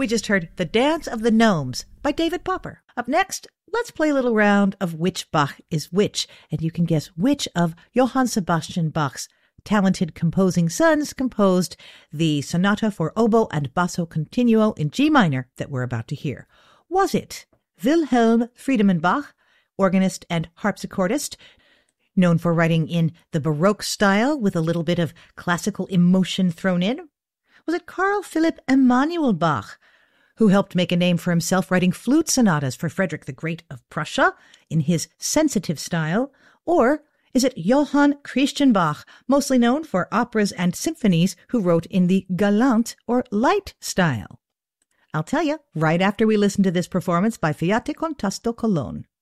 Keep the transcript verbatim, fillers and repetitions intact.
We just heard The Dance of the Gnomes by David Popper. Up next, let's play a little round of which Bach is which, and you can guess which of Johann Sebastian Bach's talented composing sons composed the sonata for oboe and basso continuo in G minor that we're about to hear. Was it Wilhelm Friedemann Bach, organist and harpsichordist, known for writing in the Baroque style with a little bit of classical emotion thrown in? Was it Carl Philipp Emanuel Bach, who helped make a name for himself writing flute sonatas for Frederick the Great of Prussia in his sensitive style? Or is it Johann Christian Bach, mostly known for operas and symphonies, who wrote in the galant or light style? I'll tell you right after we listen to this performance by Fiat Contasto Cologne.